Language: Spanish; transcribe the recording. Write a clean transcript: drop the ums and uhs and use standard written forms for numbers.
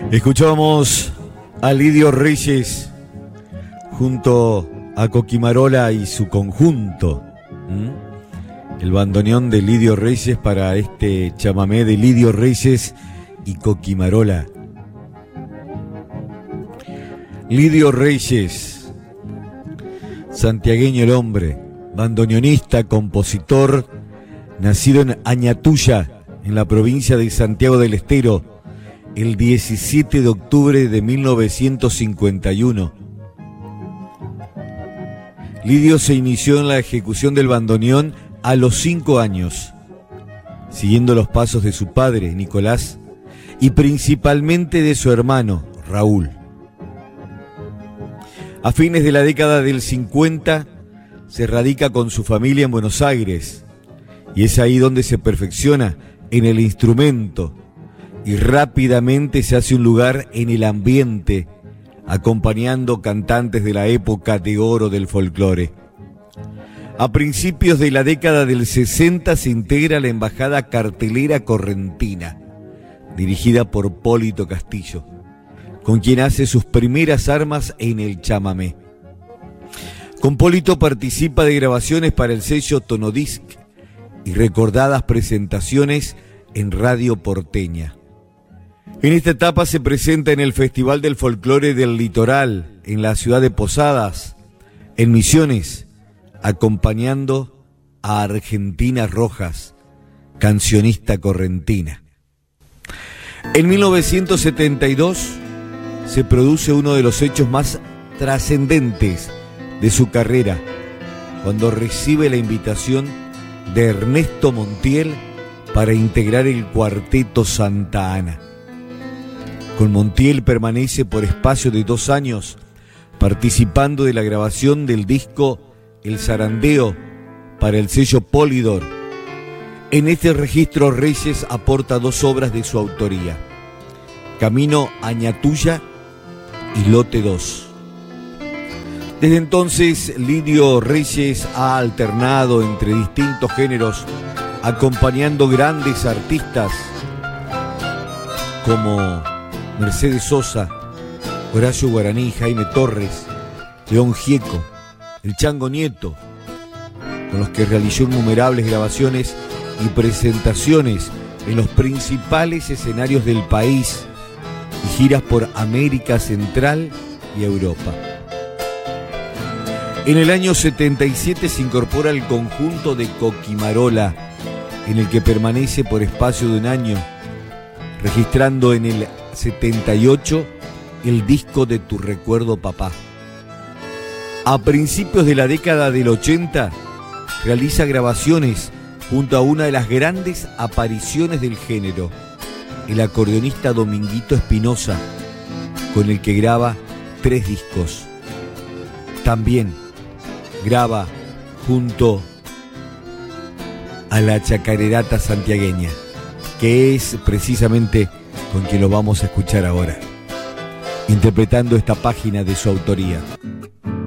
Escuchábamos a Lidio Reyes junto a Coquimarola y su conjunto. El bandoneón de Lidio Reyes para este chamamé de Lidio Reyes y Coquimarola. Lidio Reyes, santiagueño el hombre, bandoneonista, compositor, nacido en Añatuya, en la provincia de Santiago del Estero, el 17 de octubre de 1951. Lidio se inició en la ejecución del bandoneón a los 5 años, siguiendo los pasos de su padre, Nicolás, y principalmente de su hermano, Raúl. A fines de la década del 50, se radica con su familia en Buenos Aires, y es ahí donde se perfecciona en el instrumento, y rápidamente se hace un lugar en el ambiente, acompañando cantantes de la época de oro del folclore. A principios de la década del 60 se integra la Embajada Cartelera Correntina, dirigida por Polito Castillo, con quien hace sus primeras armas en el chamamé. Con Polito participa de grabaciones para el sello Tonodisc y recordadas presentaciones en Radio Porteña. En esta etapa se presenta en el Festival del Folclore del Litoral, en la ciudad de Posadas, en Misiones, acompañando a Argentina Rojas, cancionista correntina. En 1972 se produce uno de los hechos más trascendentes de su carrera, cuando recibe la invitación de Ernesto Montiel para integrar el cuarteto Santa Ana. Con Montiel permanece por espacio de 2 años, participando de la grabación del disco El Zarandeo para el sello Polydor. En este registro Reyes aporta 2 obras de su autoría: Camino a Añatuya y Lote 2. Desde entonces, Lidio Reyes ha alternado entre distintos géneros, acompañando grandes artistas como Mercedes Sosa, Horacio Guaraní, Jaime Torres, León Gieco, el Chango Nieto, con los que realizó innumerables grabaciones y presentaciones en los principales escenarios del país y giras por América Central y Europa. En el año 77 se incorpora al conjunto de Coquimarola, en el que permanece por espacio de 1 año, registrando en el 78 el disco de Tu Recuerdo Papá. A principios de la década del 80 realiza grabaciones junto a una de las grandes apariciones del género, el acordeonista Dominguito Espinosa, con el que graba 3 discos. También graba junto a la chacarerata santiagueña, que es precisamente con quien lo vamos a escuchar ahora, interpretando esta página de su autoría.